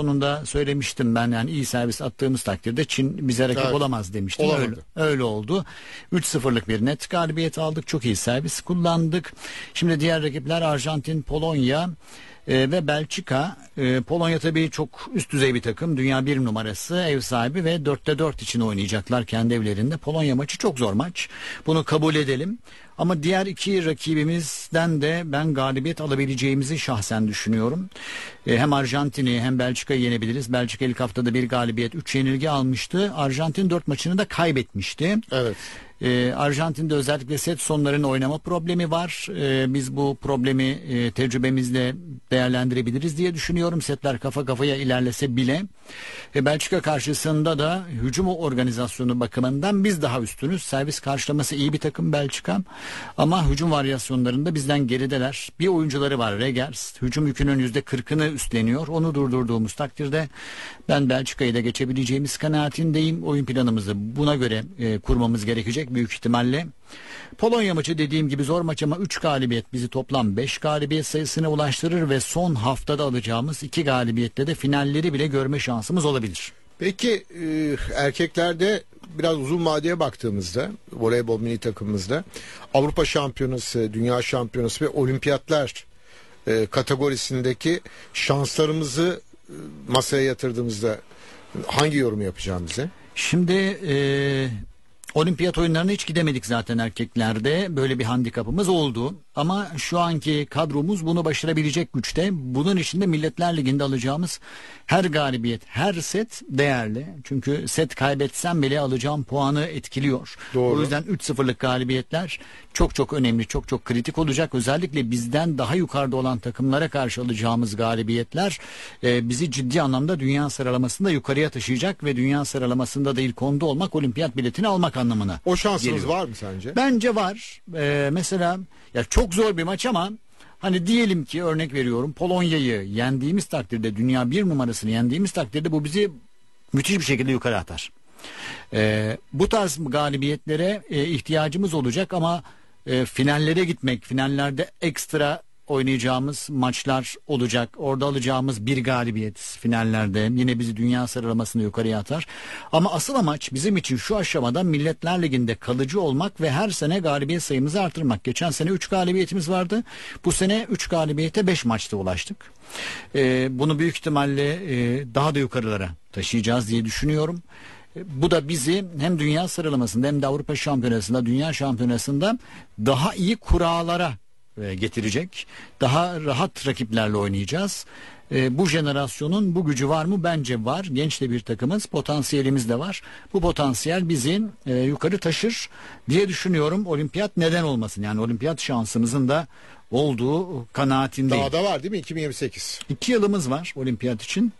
sonunda söylemiştim ben, yani iyi servis attığımız takdirde Çin bize rakip olamaz demiştim. Öyle oldu. 3-0'lık bir net galibiyet aldık. Çok iyi servis kullandık. Şimdi diğer rakipler Arjantin, Polonya ve Belçika. Polonya tabii çok üst düzey bir takım. Dünya 1 numarası, ev sahibi ve 4'te 4 için oynayacaklar kendi evlerinde. Polonya maçı çok zor maç. Bunu kabul edelim. Ama diğer iki rakibimizden de ben galibiyet alabileceğimizi şahsen düşünüyorum. Hem Arjantin'i hem Belçika'yı yenebiliriz. Belçika ilk haftada bir galibiyet, 3 yenilgi almıştı. Arjantin 4 maçını da kaybetmişti. Evet. Arjantin'de özellikle set sonlarının oynama problemi var. Biz bu problemi tecrübemizle değerlendirebiliriz diye düşünüyorum. Setler kafa kafaya ilerlese bile. Belçika karşısında da hücum organizasyonu bakımından biz daha üstünüz. Servis karşılaması iyi bir takım Belçika. Ama hücum varyasyonlarında bizden gerideler. Bir oyuncuları var, Regers. Hücum yükünün %40'ını üstleniyor. Onu durdurduğumuz takdirde ben Belçika'yı da geçebileceğimiz kanaatindeyim. Oyun planımızı buna göre kurmamız gerekecek büyük ihtimalle. Polonya maçı dediğim gibi zor maç ama 3 galibiyet bizi toplam 5 galibiyet sayısına ulaştırır ve son haftada alacağımız 2 galibiyette de finalleri bile görme şansımız olabilir. Peki erkeklerde biraz uzun vadeye baktığımızda voleybol milli takımımızda Avrupa Şampiyonası, Dünya Şampiyonası ve Olimpiyatlar kategorisindeki şanslarımızı masaya yatırdığımızda hangi yorumu yapacağım bize? Şimdi olimpiyat oyunlarına hiç gidemedik zaten erkeklerde. Böyle bir handikapımız oldu. Ama şu anki kadromuz bunu başarabilecek güçte. Bunun için de Milletler Ligi'nde alacağımız her galibiyet, her set değerli. Çünkü set kaybetsem bile alacağım puanı etkiliyor. Doğru. O yüzden 3-0'lık galibiyetler çok çok önemli, çok çok kritik olacak. Özellikle bizden daha yukarıda olan takımlara karşı alacağımız galibiyetler bizi ciddi anlamda dünya sıralamasında yukarıya taşıyacak ve dünya sıralamasında da ilk 10'da olmak, olimpiyat biletini almak anlamına O şansınız geliyor. var mı sence? Bence var. Mesela ya çok zor bir maç ama hani diyelim ki, örnek veriyorum, Polonya'yı yendiğimiz takdirde, dünya 1 numarasını yendiğimiz takdirde bu bizi müthiş bir şekilde yukarı atar. Bu tarz galibiyetlere ihtiyacımız olacak ama finallere gitmek, finallerde ekstra oynayacağımız maçlar olacak. Orada alacağımız bir galibiyet finallerde yine bizi dünya sıralamasını yukarıya atar. Ama asıl amaç bizim için şu aşamada Milletler Ligi'nde kalıcı olmak ve her sene galibiyet sayımızı artırmak. Geçen sene 3 galibiyetimiz vardı. Bu sene 3 galibiyete 5 maçta ulaştık. Bunu büyük ihtimalle daha da yukarılara taşıyacağız diye düşünüyorum. Bu da bizi hem dünya sıralamasında hem de Avrupa Şampiyonası'nda, Dünya Şampiyonası'nda daha iyi kurallara getirecek. Daha rahat rakiplerle oynayacağız. Bu jenerasyonun bu gücü var mı? Bence var. Genç de bir takımız. Potansiyelimiz de var. Bu potansiyel bizi yukarı taşır diye düşünüyorum. Olimpiyat neden olmasın? Yani olimpiyat şansımızın da olduğu kanaatindeyim. Daha da var değil mi? 2028. 2 yılımız var olimpiyat için.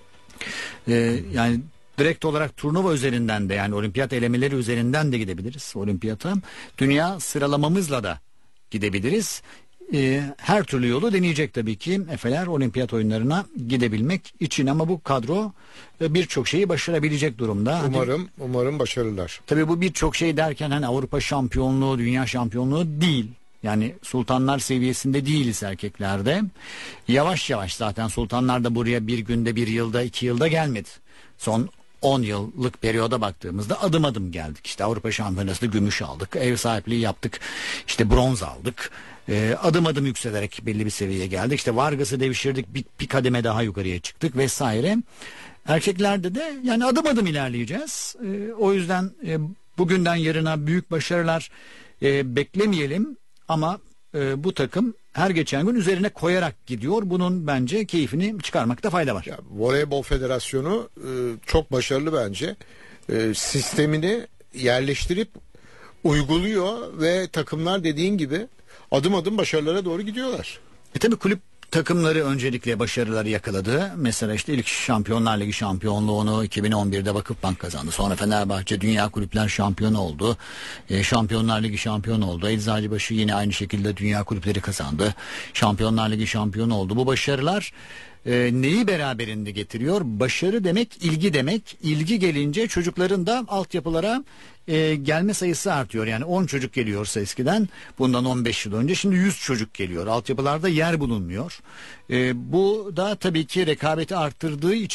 Yani direkt olarak turnuva üzerinden de, yani olimpiyat elemeleri üzerinden de gidebiliriz olimpiyata. Dünya sıralamamızla da gidebiliriz. Her türlü yolu deneyecek tabii ki Efeler olimpiyat oyunlarına gidebilmek için, ama bu kadro birçok şeyi başarabilecek durumda. Umarım başarırlar. Tabii bu birçok şey derken hani Avrupa şampiyonluğu, dünya şampiyonluğu değil. Yani sultanlar seviyesinde değiliz erkeklerde. Yavaş yavaş zaten sultanlar da buraya bir günde, bir yılda, 2 yılda gelmedi. Son 10 yıllık periyoda baktığımızda adım adım geldik. İşte Avrupa Şampiyonası'nda gümüş aldık, ev sahipliği yaptık, işte bronz aldık. Adım adım yükselerek belli bir seviyeye geldik. İşte Vargas'ı devşirdik, bir kademe daha yukarıya çıktık vesaire. Erkeklerde de yani adım adım ilerleyeceğiz. O yüzden bugünden yarına büyük başarılar beklemeyelim ama bu takım her geçen gün üzerine koyarak gidiyor. Bunun bence keyfini çıkarmakta fayda var. Ya, Voleybol Federasyonu çok başarılı bence. Sistemini yerleştirip uyguluyor ve takımlar dediğin gibi adım adım başarılara doğru gidiyorlar. Tabii kulüp takımları öncelikle başarıları yakaladı. Mesela işte ilk Şampiyonlar Ligi şampiyonluğunu 2011'de Vakıfbank kazandı. Sonra Fenerbahçe Dünya Kulüpler şampiyonu oldu. Şampiyonlar Ligi şampiyonu oldu. Eczacıbaşı yine aynı şekilde Dünya Kulüpleri kazandı. Şampiyonlar Ligi şampiyonu oldu. Bu başarılar neyi beraberinde getiriyor? Başarı demek ilgi demek. İlgi gelince çocukların da altyapılara gelme sayısı artıyor. Yani 10 çocuk geliyorsa eskiden, bundan 15 yıl önce, şimdi 100 çocuk geliyor. Altyapılarda yer bulunmuyor. Bu da tabii ki rekabeti arttırdığı için